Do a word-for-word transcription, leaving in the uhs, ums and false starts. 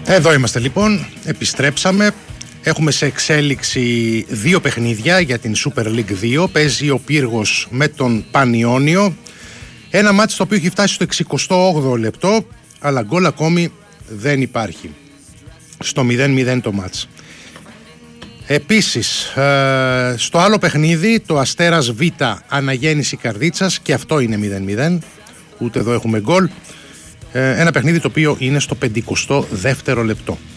Εδώ είμαστε λοιπόν, επιστρέψαμε. Έχουμε σε εξέλιξη δύο παιχνίδια για την Super League δύο. Παίζει ο Πύργος με τον Πανιόνιο. Ένα μάτς το οποίο έχει φτάσει στο εξηκοστό όγδοο λεπτό, αλλά γκολ ακόμη δεν υπάρχει. Στο μηδέν μηδέν το μάτς. Επίσης, ε, στο άλλο παιχνίδι, το Αστέρας Β Αναγέννηση Καρδίτσας, και αυτό είναι μηδέν μηδέν. Ούτε εδώ έχουμε γκολ. Ε, ένα παιχνίδι το οποίο είναι στο πενηκοστό δεύτερο λεπτό.